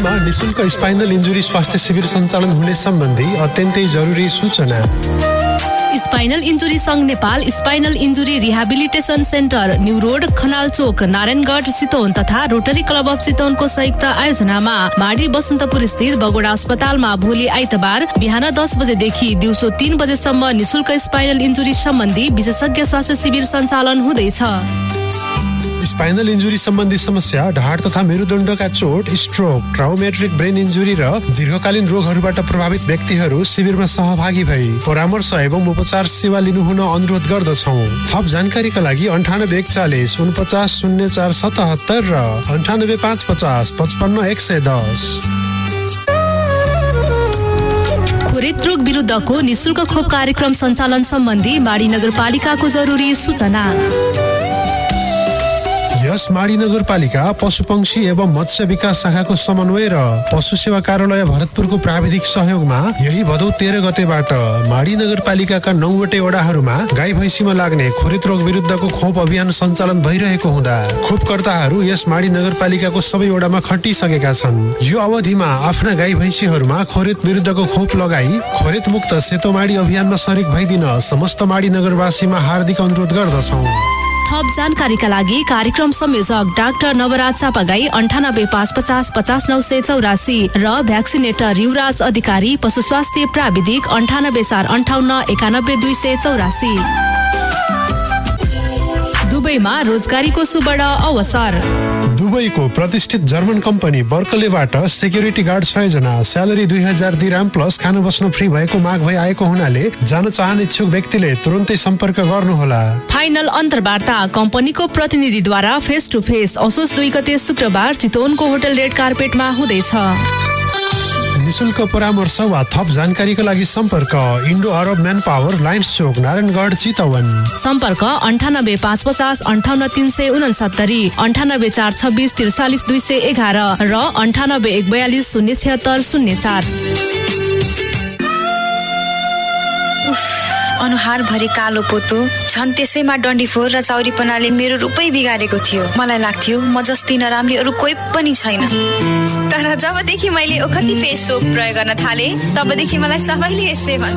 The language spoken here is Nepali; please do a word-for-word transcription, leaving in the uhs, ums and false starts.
नेपालमा निशुल्क स्पाइनल इन्जुरी स्वास्थ्य शिविर सञ्चालन हुने सम्बन्धी अत्यन्तै जरुरी सूचना। स्पाइनल इन्जुरी संघ Nepal spinal injury rehabilitation centre new road Khanal चोक नारायणगढ चितवन तथा रोटरी क्लब अफ चितवनको संयुक्त आयोजनामा माडी बसन्तपुर स्थित बगोडा अस्पतालमा भोलि आइतबार बिहान दस बजेदेखि दिउँसो तीन बजेसम्म निशुल्क स्पाइनल इन्जुरी सम्बन्धी विशेषज्ञ स्वास्थ्य शिविर सञ्चालन हुँदैछ। स्पाइनल इन्जुरी सम्बन्धी समस्या, ढाड तथा मेरुदण्डका चोट, स्ट्रोक, ट्राउमेट्रिक ब्रेन इन्जुरी र दीर्घकालीन रोगहरूबाट प्रभावित व्यक्तिहरू शिविरमा सहभागी भई परामर्श एवं उपचार सेवा लिनुहुन अनुरोध गर्दछौँ। थप जानकारीका लागि अन्ठानब्बे एकचालिस उनपचास शून्य चार सतहत्तर र अन्ठानब्बे पाँच पचास पचपन्न एक सय दस। खोरेत रोग विरुद्धको निशुल्क खोप कार्यक्रम सञ्चालन सम्बन्धी माडी नगरपालिकाको जरुरी सूचना। यस माडी नगरपालिका पशुपक्षी एवं मत्स्य विकास शाखाको समन्वय र पशु सेवा कार्यालय भरतपुरको प्राविधिक सहयोगमा यही भदौ तेह्र गतेबाट माडी नगरपालिकाका नौवटै वडाहरूमा गाई भैँसीमा लाग्ने खोरेत रोग विरुद्धको खोप अभियान सञ्चालन भइरहेको हुँदा खोपकर्ताहरू यस माडी नगरपालिकाको सबै वडामा खटिसकेका छन्। यो अवधिमा आफ्ना गाई भैँसीहरूमा खोरेत विरुद्धको खोप लगाई खोरेत मुक्त सेतो माडी अभियानमा सरिक भइदिन समस्त माडी नगरवासीमा हार्दिक अनुरोध गर्दछौँ। थप जानकारीका लागि कार्यक्रम संयोजक डाक्टर नवराज चापागाई अन्ठानब्बे पाँच पचास पचास नौ सय चौरासी र भ्याक्सिनेटर युवराज अधिकारी पशु स्वास्थ्य प्राविधिक अन्ठानब्बे चार अन्ठाउन्न एकानब्बे दुई सय चौरासी। दुबईमा रोजगारीको सुवर्ण अवसर। दुबईको प्रतिष्ठित जर्मन कम्पनी बर्कलेबाट सेक्युरिटी गार्ड छय जना, स्यालेरी दुई हजार दिराम प्लस खान बस्न फ्री भएको माग भई आएको हुनाले जान चाहने इच्छुक व्यक्तिले तुरुन्तै सम्पर्क गर्नुहोला। फाइनल अन्तर्वार्ता कम्पनीको प्रतिनिधिद्वारा फेस टु फेस असोज दुई गते शुक्रबार चितवनको होटल रेड कार्पेटमा हुँदैछ। निशुल्क परामर्श वा थप जानकारीका लागि सम्पर्क इन्डो अरब म्यान पावर लाइन्स चोक नारायणगढ चितवन। सम्पर्क अन्ठानब्बे पाँच पचास अन्ठाउन्न तीन सय उनसत्तरी अन्ठानब्बे चार छब्बिस त्रिचालिस दुई सय एघार र अन्ठानब्बे एक बयालिस शून्य छत्तर शून्य चार। अनुहार भरि कालो पोतो छन्, त्यसैमा डन्डीफोर र चौरीपनाले मेरो रूपै बिगारेको थियो। मलाई लाग्थ्यो म जस्ती नराम्री अरू कोही पनि छैन। तर जबदेखि मैले ओखती फेस सोप प्रयोग गर्न थाले तबदेखि मलाई सबैले यसै भन्छ